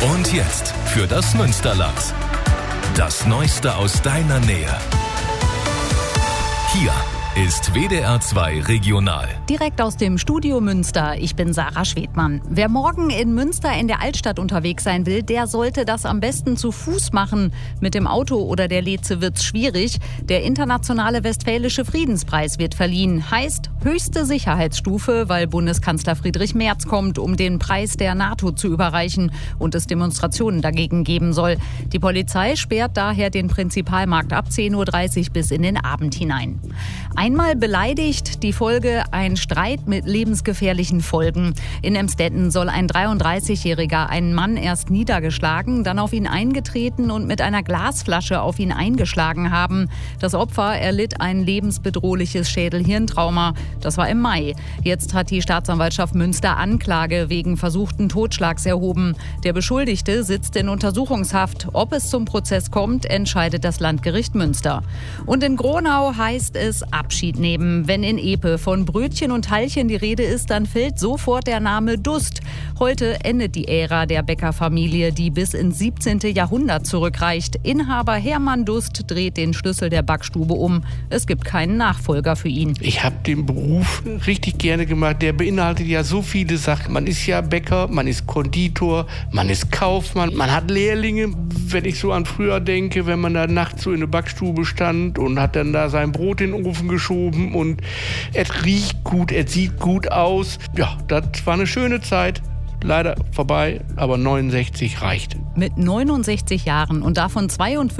Und jetzt für das Münsterland. Das Neueste aus deiner Nähe. Hier ist WDR 2 Regional. Direkt aus dem Studio Münster. Ich bin Sarah Schwedmann. Wer morgen in Münster in der Altstadt unterwegs sein will, der sollte das am besten zu Fuß machen. Mit dem Auto oder der Leze wird's schwierig. Der Internationale Westfälische Friedenspreis wird verliehen. Heißt höchste Sicherheitsstufe, weil Bundeskanzler Friedrich Merz kommt, um den Preis der NATO zu überreichen und es Demonstrationen dagegen geben soll. Die Polizei sperrt daher den Prinzipalmarkt ab 10:30 Uhr bis in den Abend hinein. Einmal beleidigt, die Folge ein Streit mit lebensgefährlichen Folgen. In Emstetten soll ein 33-Jähriger einen Mann erst niedergeschlagen, dann auf ihn eingetreten und mit einer Glasflasche auf ihn eingeschlagen haben. Das Opfer erlitt ein lebensbedrohliches Schädel-Hirntrauma. Das war im Mai. Jetzt hat die Staatsanwaltschaft Münster Anklage wegen versuchten Totschlags erhoben. Der Beschuldigte sitzt in Untersuchungshaft. Ob es zum Prozess kommt, entscheidet das Landgericht Münster. Und in Gronau heißt es Abschied nehmen. Wenn in Epe von Brötchen und Teilchen die Rede ist, dann fällt sofort der Name Dust. Heute endet die Ära der Bäckerfamilie, die bis ins 17. Jahrhundert zurückreicht. Inhaber Hermann Dust dreht den Schlüssel der Backstube um. Es gibt keinen Nachfolger für ihn. Ich habe den Beruf richtig gerne gemacht. Der beinhaltet ja so viele Sachen. Man ist ja Bäcker, man ist Konditor, man ist Kaufmann, man hat Lehrlinge. Wenn ich so an früher denke, wenn man da nachts so in der Backstube stand und hat dann da sein Brot in den Ofen geschoben und es riecht gut, es sieht gut aus. Ja, das war eine schöne Zeit. Leider vorbei, aber 69 reicht. Mit 69 Jahren und davon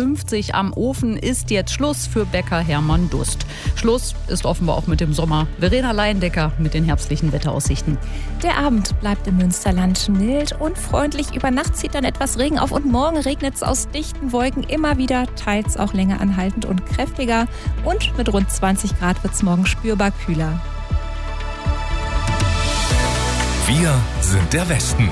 52 am Ofen ist jetzt Schluss für Bäcker Hermann Dust. Schluss ist offenbar auch mit dem Sommer. Verena Leindecker mit den herbstlichen Wetteraussichten. Der Abend bleibt im Münsterland mild und freundlich. Über Nacht zieht dann etwas Regen auf und morgen regnet es aus dichten Wolken immer wieder, teils auch länger anhaltend und kräftiger. Und mit rund 20 Grad wird es morgen spürbar kühler. Wir sind der Westen.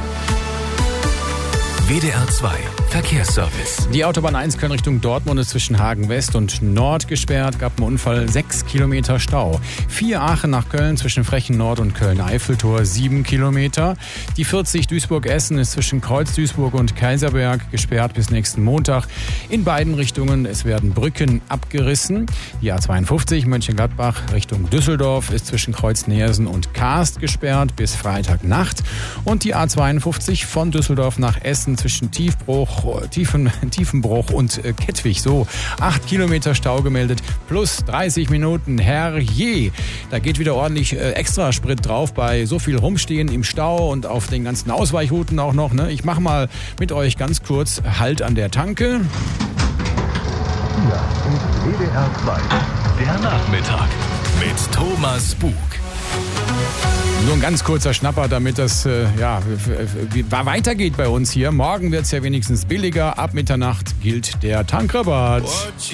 WDR 2 Verkehrsservice. Die Autobahn 1 Köln Richtung Dortmund ist zwischen Hagen West und Nord gesperrt. Gab einen Unfall, 6 Kilometer Stau. 4 Aachen nach Köln zwischen Frechen Nord und Köln-Eiffeltor, 7 Kilometer. Die 40 Duisburg-Essen ist zwischen Kreuz-Duisburg und Kaiserberg gesperrt bis nächsten Montag. In beiden Richtungen, es werden Brücken abgerissen. Die A52 Mönchengladbach Richtung Düsseldorf ist zwischen Kreuz-Neersen und Kaast gesperrt bis Freitagnacht. Und die A52 von Düsseldorf nach Essen zwischen Tiefenbruch und Kettwig. So, 8 Kilometer Stau gemeldet, plus 30 Minuten. Herrje, da geht wieder ordentlich extra Sprit drauf bei so viel Rumstehen im Stau und auf den ganzen Ausweichrouten auch noch. Ne? Ich mache mal mit euch ganz kurz Halt an der Tanke. Hier ist WDR 2. Der Nachmittag mit Thomas Bug. Nur ein ganz kurzer Schnapper, damit das weitergeht bei uns hier. Morgen wird es ja wenigstens billiger. Ab Mitternacht gilt der Tankrabatt.